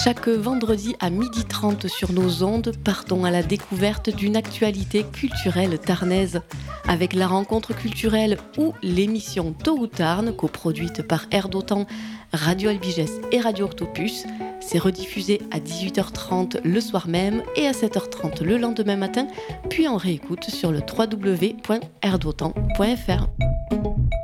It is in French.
Chaque vendredi à 12h30 sur nos ondes, partons à la découverte d'une actualité culturelle tarnaise. Avec la rencontre culturelle ou l'émission Tôt ou Tarn, coproduite par Air d'Otan, Radio Albigès et Radio Octopus, c'est rediffusé à 18h30 le soir même et à 7h30 le lendemain matin, puis en réécoute sur le www.airdotan.fr.